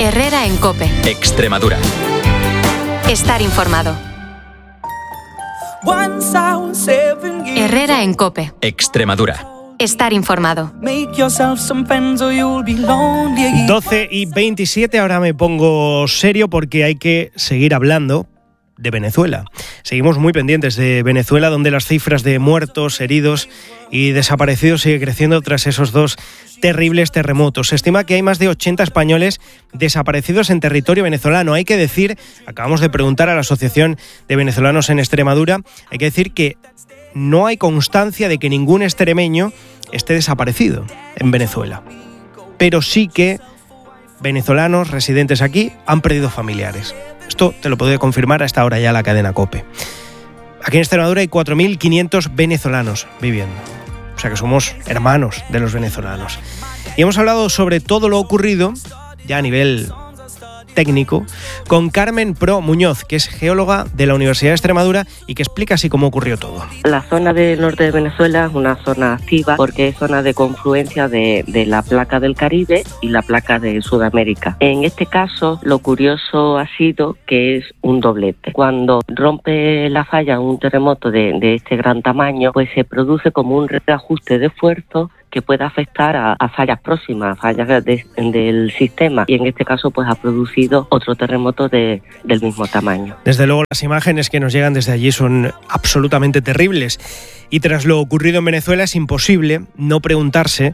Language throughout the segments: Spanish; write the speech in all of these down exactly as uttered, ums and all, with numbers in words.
Herrera en COPE. Extremadura. Estar informado. Herrera en COPE. Extremadura. Estar informado. doce y veintisiete, ahora me pongo serio porque hay que seguir hablando de Venezuela. Seguimos muy pendientes de Venezuela, donde las cifras de muertos, heridos y desaparecidos sigue creciendo tras esos dos terribles terremotos. Se estima que hay más de ochenta españoles desaparecidos en territorio venezolano. Hay que decir, acabamos de preguntar a la Asociación de Venezolanos en Extremadura, hay que decir que no hay constancia de que ningún extremeño esté desaparecido en Venezuela. Pero sí que venezolanos residentes aquí han perdido familiares. Esto te lo puede confirmar a esta hora ya la cadena COPE. Aquí en Extremadura hay cuatro mil quinientos venezolanos viviendo. O sea que somos hermanos de los venezolanos. Y hemos hablado sobre todo lo ocurrido, ya a nivel técnico, con Carmen Pro Muñoz, que es geóloga de la Universidad de Extremadura y que explica así cómo ocurrió todo. La zona del norte de Venezuela es una zona activa porque es zona de confluencia de, de la placa del Caribe y la placa de Sudamérica. En este caso, lo curioso ha sido que es un doblete. Cuando rompe la falla un terremoto de, de este gran tamaño, pues se produce como un reajuste de esfuerzo que puede afectar a, a fallas próximas, fallas de, del sistema, y en este caso pues ha producido otro terremoto de, del mismo tamaño. Desde luego las imágenes que nos llegan desde allí son absolutamente terribles, y tras lo ocurrido en Venezuela es imposible no preguntarse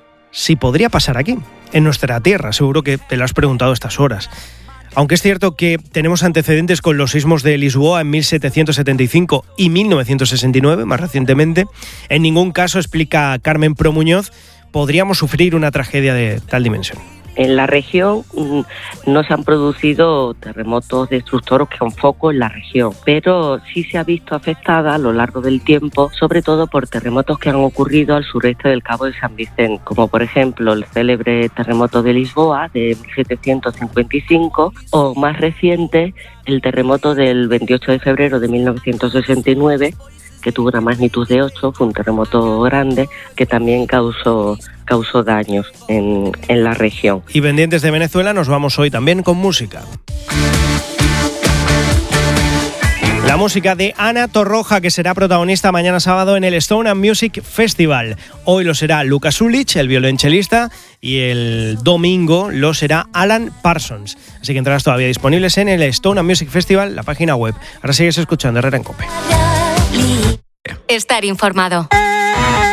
si podría pasar aquí, en nuestra tierra. Seguro que te lo has preguntado a estas horas. Aunque es cierto que tenemos antecedentes con los sismos de Lisboa en mil setecientos setenta y cinco y mil novecientos sesenta y nueve, más recientemente, en ningún caso, explica Carmen Pro Muñoz, podríamos sufrir una tragedia de tal dimensión. En la región no se han producido terremotos destructores con foco en la región, pero sí se ha visto afectada a lo largo del tiempo, sobre todo por terremotos que han ocurrido al sureste del Cabo de San Vicente, como por ejemplo el célebre terremoto de Lisboa de mil setecientos cincuenta y cinco o más reciente el terremoto del veintiocho de febrero de mil novecientos sesenta y nueve, que tuvo una magnitud de ocho, fue un terremoto grande que también causó, causó daños en, en la región. Y pendientes de Venezuela, nos vamos hoy también con música. La música de Ana Torroja, que será protagonista mañana sábado en el Stone and Music Festival. Hoy lo será Lucas Ulich, el violonchelista, y el domingo lo será Alan Parsons. Así que entrarás todavía disponibles en el Stone and Music Festival, la página web. Ahora sigues escuchando Herrera en COPE. Estar informado.